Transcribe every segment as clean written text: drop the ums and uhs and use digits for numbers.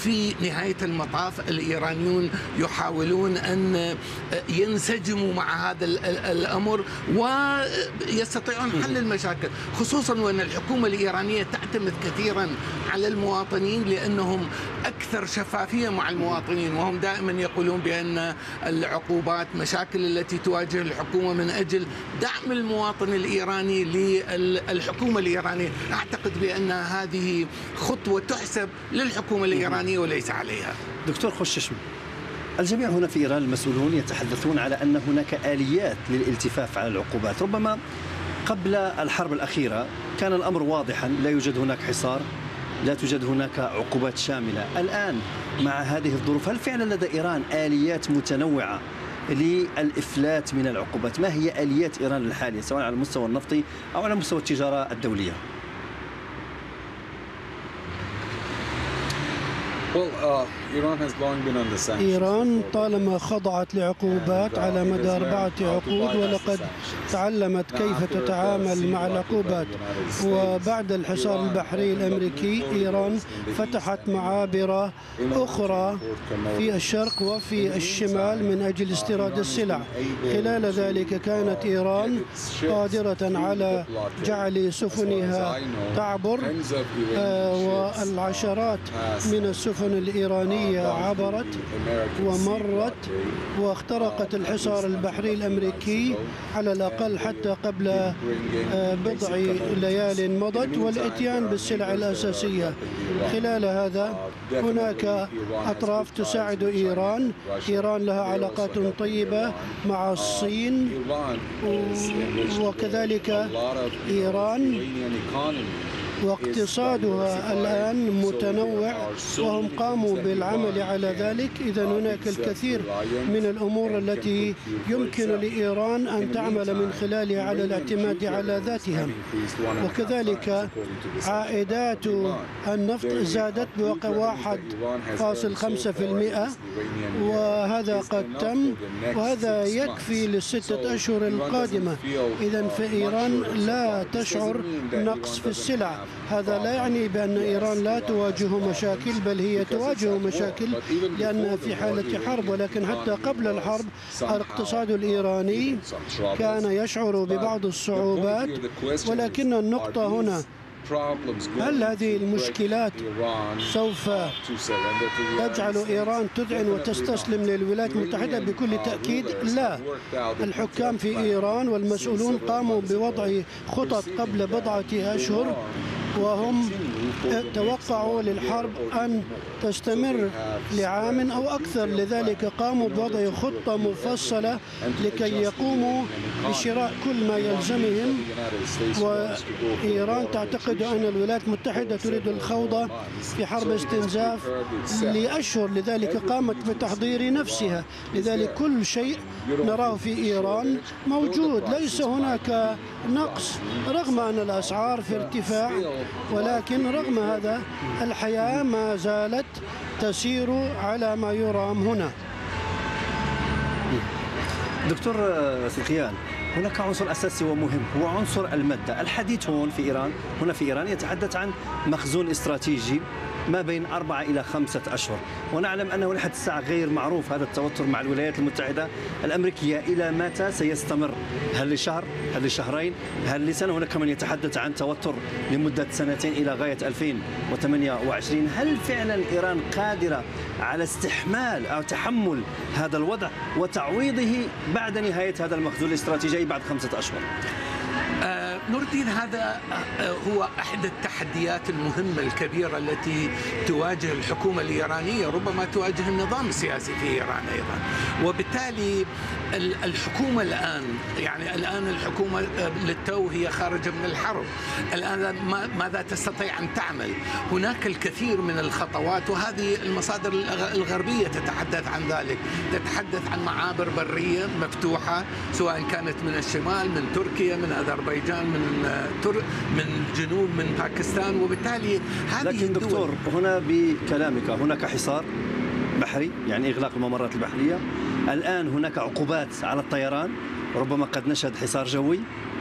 في نهاية المطاف الإيرانيون يحاولون أن ينسجموا مع هذا الأمر ويستطيعون حل المشاكل، خصوصا وأن الحكومة الإيرانية تعتمد كثيرا على المواطنين لأنهم أكثر شفافية مع المواطنين، وهم دائما يقولون بأن العقوبات مشاكل التي تواجه الحكومة من أجل دعم المواطن الإيراني للحكومة الإيرانية. أعتقد بأن هذه خطوة تحسب للحكومة الإيرانية وليس عليها. دكتور خوششم، الجميع هنا في إيران المسؤولون يتحدثون على أن هناك آليات للالتفاف على العقوبات. ربما قبل الحرب الأخيرة كان الأمر واضحا، لا يوجد هناك حصار، لا توجد هناك عقوبات شاملة. الآن مع هذه الظروف هل فعلا لدى إيران آليات متنوعة للإفلات من العقوبات؟ ما هي آليات إيران الحالية سواء على المستوى النفطي أو على مستوى التجارة الدولية؟ إيران طالما خضعت لعقوبات على مدى 4 عقود، ولقد تعلمت كيف تتعامل مع العقوبات. وبعد الحصار البحري الأمريكي إيران فتحت معابر أخرى في الشرق وفي الشمال من أجل استيراد السلع. خلال ذلك كانت إيران قادرة على جعل سفنها تعبر، والعشرات من السفن الإيرانية عبرت ومرت واخترقت الحصار البحري الأمريكي على الأقل حتى قبل بضع ليال مضت، والإتيان بالسلع الأساسية. خلال هذا هناك أطراف تساعد إيران. إيران لها علاقات طيبة مع الصين، وكذلك إيران واقتصادها الآن متنوع وهم قاموا بالعمل على ذلك. إذن هناك الكثير من الأمور التي يمكن لإيران أن تعمل من خلالها على الاعتماد على ذاتها. وكذلك عائدات النفط زادت بواقع 1.5%، وهذا قد تم، وهذا يكفي للستة أشهر القادمة. إذن فإيران لا تشعر نقص في السلع. هذا لا يعني بأن إيران لا تواجه مشاكل، بل هي تواجه مشاكل لأنها في حالة حرب. ولكن حتى قبل الحرب الاقتصاد الإيراني كان يشعر ببعض الصعوبات. ولكن النقطة هنا، هل هذه المشكلات سوف تجعل إيران تذعن وتستسلم للولايات المتحدة؟ بكل تأكيد لا. الحكام في إيران والمسؤولون قاموا بوضع خطط قبل بضعة أشهر، وهم توقعوا للحرب أن تستمر لعام أو أكثر. لذلك قاموا بوضع خطة مفصلة لكي يقوموا بشراء كل ما يلزمهم. وإيران تعتقد أن الولايات المتحدة تريد الخوض في حرب استنزاف لأشهر، لذلك قامت بتحضير نفسها. لذلك كل شيء نراه في إيران موجود، ليس هناك نقص رغم أن الأسعار في ارتفاع، ولكن رغم هذا الحياة ما زالت تسير على ما يرام هنا. دكتور سلخيان، هناك عنصر أساسي ومهم هو عنصر المادة. الحديث هنا في إيران يتحدث عن مخزون استراتيجي ما بين 4 إلى 5 أشهر، ونعلم أنه لحد الساعة غير معروف هذا التوتر مع الولايات المتحدة الأمريكية إلى متى سيستمر. هل لشهر؟ هل لشهرين؟ هل لسنة؟ هناك من يتحدث عن توتر لمدة 2 إلى غاية 2028. هل فعلا إيران قادرة على استحمال أو تحمل هذا الوضع وتعويضه بعد نهاية هذا المخزون الاستراتيجي بعد 5 أشهر؟ نور الدين، هذا هو أحد التحديات المهمة الكبيرة التي تواجه الحكومة الإيرانية، ربما تواجه النظام السياسي في إيران أيضا. وبالتالي الحكومة الآن الحكومة للتو هي خارجة من الحرب. الآن ماذا تستطيع أن تعمل؟ هناك الكثير من الخطوات، وهذه المصادر الغربية تتحدث عن ذلك. تتحدث عن معابر برية مفتوحة سواء كانت من الشمال، من تركيا، من أذربيجان، من الجنوب، من باكستان. وبالتالي هذه لكن دكتور هنا بكلامك هناك حصار بحري، يعني إغلاق الممرات البحرية. الآن هناك عقوبات على الطيران، ربما قد نشهد حصار جوي،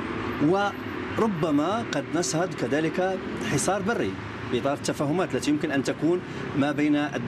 وربما قد نشهد كذلك حصار بري بإطار التفاهمات التي يمكن أن تكون ما بين